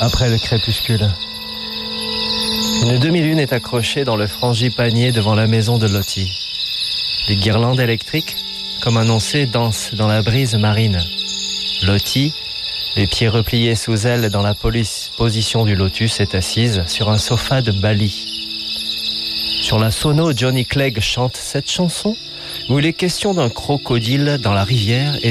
après le crépuscule. Une demi-lune est accrochée dans le frangipanier devant la maison de Lottie. Les guirlandes électriques, comme annoncé, dansent dans la brise marine. Lottie, les pieds repliés sous elle dans la position du lotus, est assise sur un sofa de Bali. Sur la sono, Johnny Clegg chante cette chanson où il est question d'un crocodile dans la rivière et